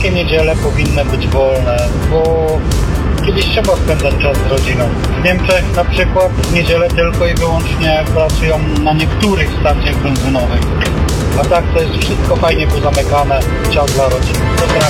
wszystkie niedziele powinny być wolne, bo kiedyś trzeba spędzać czas z rodziną. W Niemczech na przykład w niedzielę tylko i wyłącznie pracują na niektórych stacjach benzynowych. A tak to jest wszystko fajnie pozamykane, czas dla rodziny. Pozdrawiam.